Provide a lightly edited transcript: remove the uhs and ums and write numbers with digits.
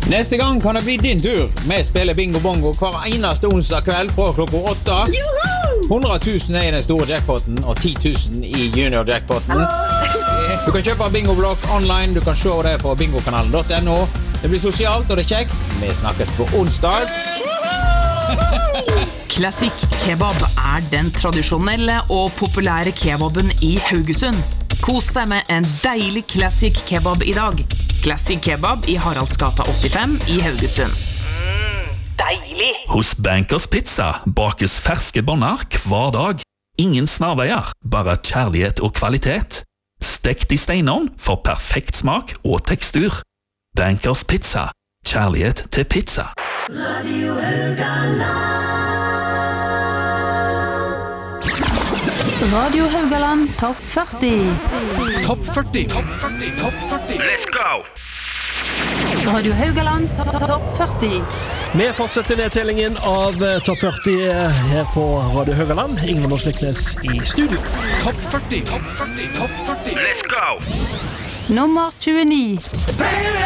Neste gang kan det bli din tur. Vi spiller bingo bongo hver eneste onsdag kveld fra klokka 8. 100 000 I den store jackpotten og 10 000 I junior jackpotten. Du kan kjøpe bingoblokk online, du kan se det på bingokanalen.no. Det blir sosialt og det kjekt. Vi snakkes på onsdag. Classic Kebab den tradisjonelle og populære kebaben I Haugesund. Kos deg med en deilig Classic Kebab I dag. Classic Kebab I Haraldsgata 85 I Haugesund. Deilig! Hos Bankers Pizza bakes ferske bånder hver dag. Ingen snarveier, bare kjærlighet og kvalitet. Stekt I steinovn for perfekt smak og tekstur. Bankers Pizza. Kjærlighet til pizza. Radio Haugaland. Radio Haugaland Topp 40. Topp 40. Topp 40. Topp 40. Let's go! Radio Haugaland Topp 40. Vi fortsetter nedtellingen av Topp 40 her på Radio Haugaland. Ingvar Norsliknes I studio. Topp 40. Topp 40. Topp 40. Let's go! Nummer 29.